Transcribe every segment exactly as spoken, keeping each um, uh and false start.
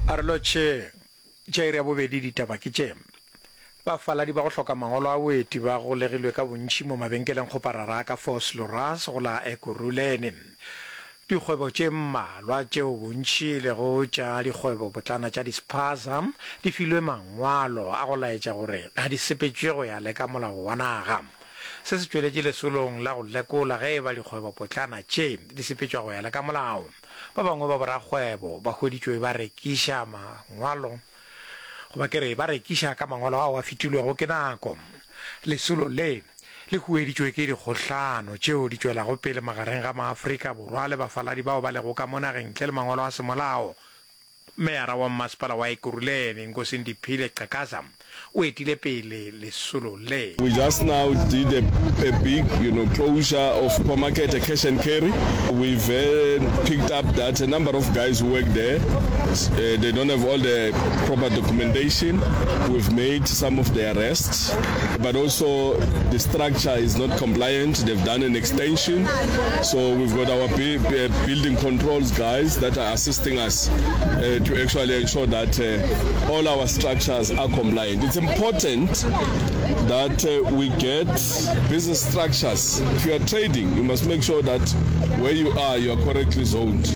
Arloche Jaira bobedi ditaba ke tše ba faladi ba go hloka mangolo a boeti ba go legilwe ka bontši mo mabenkeleng go parara ka Vosloorus go la Ekurhuleni dikgwebo tše mmalwa tšeo bontši le go tša dikgwebo botlana tša dispaza di filwe mangwalo a go laetša gore ga di sepetšwe go ya le ka molao wa naga se se tšweletše lesolong la go lekola ge ba dikgwebo potlana tše di sepetšwa go ya le ka molao ba bangwe ba borakgwebo ba hweditšwe ba rekiša mangwalo go ba kere ba rekiša ka mangwalo ao a fetilwego ke nako lesolo le le hueditšwe ke dikgohlano tšeo di tšwelago pele magareng ga maafrika borwa le bafaladi bao ba lego ka mo nageng ntle le mangwalo a semolao meara wa mmasepala wa Ekurhuleni Nkosindiphile Qhakaza o etile pele lesolo le. We just now did a, a big, you know, closure of supermarket, a cash and carry. We've uh, picked up that a number of guys who work there, uh, they don't have all the proper documentation. We've made some of the arrests, but also the structure is not compliant. They've done an extension, so we've got our building controls guys that are assisting us uh, to actually ensure that uh, all our structures are compliant. It's important that uh, we get business structures. If you are trading, you must make sure that where you are, you are correctly zoned.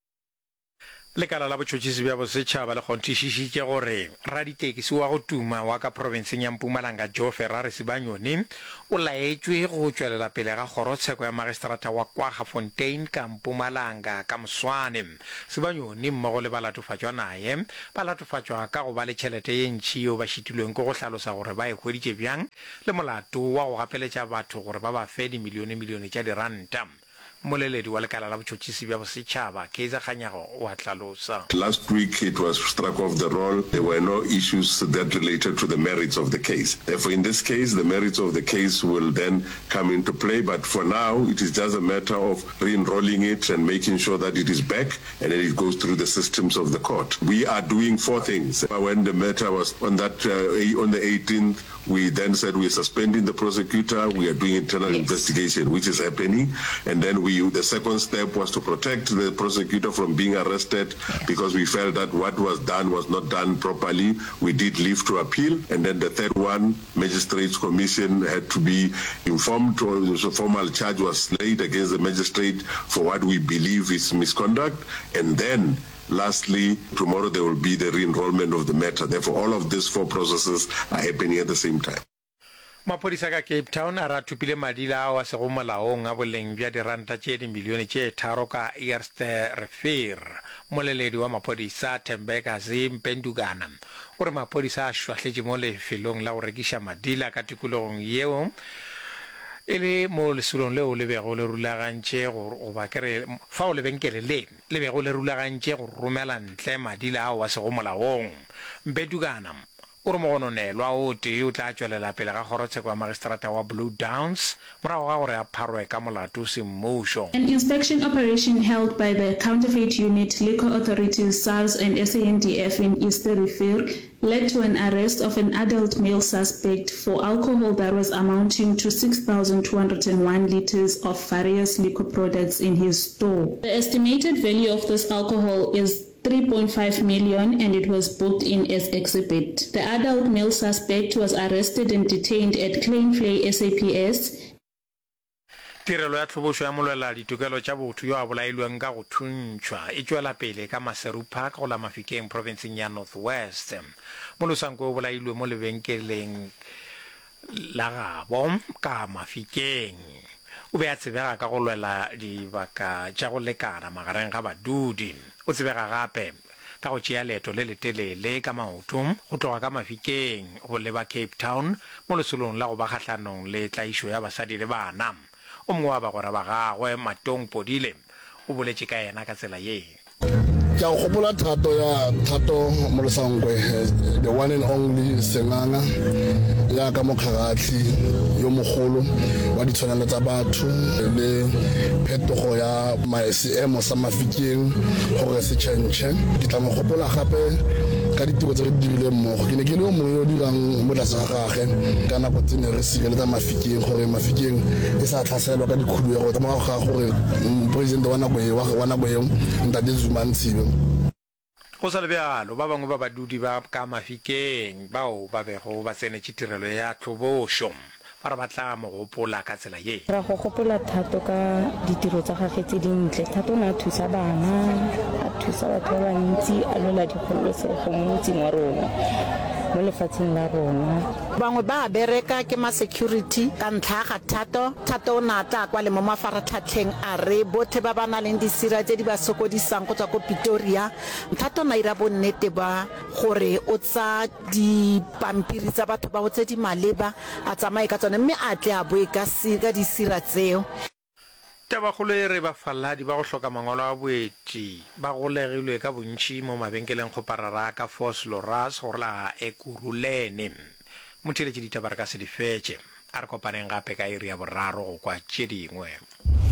Lekala la botšhotšhisi bja bosetšhaba le kgonthišišitše gore raditekisi wa go tuma wa ka profenseng ya Mpumalanga Joe Ferrari Sibanyoni o laetšwe go tšwelela pele ga kgorotsheko ya magistrata wa kwa Gafontein ka Mpumalanga ka moswane. Sibanyoni mmogo le ba latofatšwa naye ba latofatšwa ka go ba le tšhelete ye ntši yeo ba šitilweng ke go hlalosa gore ba e hweditše bjang le molato wa go gapeletša batho gore ba ba fe dimilione milione tša diranta. Moleledi wa lekala la botšhotšhisi bja bosetšhaba Kaizer Kganyago o a tlhalosa. Last week it was struck off the roll. There were no issues that related to the merits of the case. Therefore, in this case, the merits of the case will then come into play. But for now, it is just a matter of re-enrolling it and making sure that it is back and then it goes through the systems of the court. We are doing four things. When the matter was on that uh, on the eighteenth, we then said we are suspending the prosecutor. We are doing internal yes. investigation, which is happening, and then we. The second step was to protect the prosecutor from being arrested because we felt that what was done was not done properly. We did leave to appeal. And then the third one, Magistrates Commission had to be informed, or a formal charge was laid against the magistrate for what we believe is misconduct. And then lastly, tomorrow there will be the re-enrollment of the matter. Therefore, all of these four processes are happening at the same time. Maphodisa ka Cape Town a ratupile madila a se go molaong a boleng bja diranta tše dimilione tše tharo ka Eerste Rivier. Moleledi wa maphodisa Thembeka Zimpendugana o re maphodisa a šwahletše mo lefelong la go rekiša madila ka tikologong yeo e le mo lesolong leo le bego le rulagantše go ba kere fa o lebenkele le le bego le rulagantše go romela ntle madila ao a se go molaong. Mpendugana o re mogononelwa o tee o tla tšwelela pele ga kgorotsheko ya magistrata wa Blue Downs morago ga gore a pharwe ka molato semmušo. An inspection operation held by the Counterfeit Unit, Liquor Authorities, SARS and S A N D F in Eerste Rivier led to an arrest of an adult male suspect for alcohol that was amounting to six thousand two hundred one litres of various liquor products in his store. The estimated value of this alcohol is three point five million and it was booked in as exhibit. The adult male suspect was arrested and detained at Kleinvlei S A P S. Tirelo ya tlhobošo ya molwela ditokelo tša botho yo a bolailweng ka go thuntšhwa e tšwela pele ka Maseru Park go la Mafikeng provinseng ya North West. Molosanko o bolailwe mo lebenkeleng la gabo ka Mafikeng. O be a tsebega ka go lwela dibaka tša go lekana magareng ga badudi. O tsebega gape ka go tšea leeto le letelele ka maoto go tloga ka Mafikeng go leba Cape Town mo lesolong la go ba kgahlanong le tlaišo ya basadi le bana. O mongwe wa bagwera ba gagwe Matong Podile o boletše ka yena ka tsela ye. Ke a gopola thato ya thato mo Lesankwe, the one and only Senganga ya ka mokgagatli yo mogolo wa ditshwanelo tsa batho le phetogo ya maemo sa Mafikeng gore se tšhentšhe. Ke tla mo gopola gape ka ditiro tse re dirileng mmogo. Ke ne ke le o mongwe yo dirang mo tlase ga gagwe ka nako tse ne re sireletsa Mafikeng gore Mafikeng e sa tlhaselwa ka dikhulego tsa morago ga gore presidente wa nako eo wa nako eo Ntate Zuma Ntshiwe go sa le bjalo ba bangwe ba badudi ba ka Mafikeng bao ba bego ba tsenetse tirelo ya tlhobošo ba re ba tla mo gopola ka tsela ye ra go gopola Thato ka ditiro tsa gagwe tse dintle. Thato o ne a thusa bana, a thusa batho ba bantsi, a lwela dikgololesego mo motseng wa rona, mo lefatsheng la rona. Bangwe ba bereka ke ma security ka ntlha ga Thato. Thato o na tla kwa le mo mafaratlhatlheng a re bothe ba ba na leng disira tse di ba sokodisang go tswa ko Pretoria. Thato na ira bonnete ba gore o tsa dipampiri tsa batho ba tse di maleba a tsamaye ka tsone mme a tle a boe ka sika disira tseo. Tabagolo e re ba faladi ba go hloka mangolo a boeti ba golegilwe ka bontši mo mabenkeleng go parara ka Vosloorus go la Ekurhuleni. Motheletši ditaba re ka se di fetše a re kopaneng gape ka iri ya boraro go kwa tše dingwe.